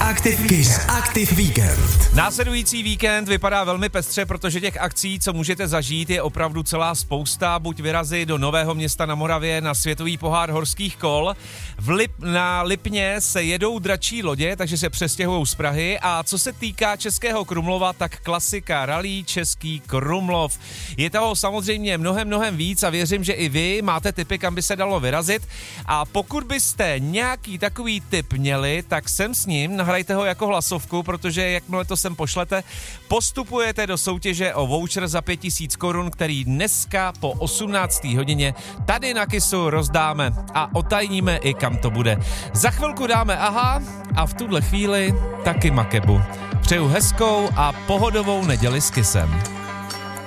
Active Kiss Active Weekend. Následující víkend vypadá velmi pestře, protože těch akcí, co můžete zažít, je opravdu celá spousta. Buď vyrazit do Nového Města na Moravě na světový pohár horských kol. Na Lipně se jedou dračí lodě, takže se přestěhují z Prahy. A co se týká Českého Krumlova, tak klasika rally Český Krumlov. Je toho samozřejmě mnohem víc a věřím, že i vy máte tipy, kam by se dalo vyrazit. A pokud byste nějaký takový tip měli, tak sem s ním, nahrajte ho jako hlasovku, protože jakmile to sem pošlete, postupujete do soutěže o voucher za 5000 korun, který dneska po 18. hodině tady na Kissu rozdáme a otajníme i kam to bude. Za chvilku dáme aha a v tuhle chvíli taky Makebu. Přeju hezkou a pohodovou neděli s Kissem.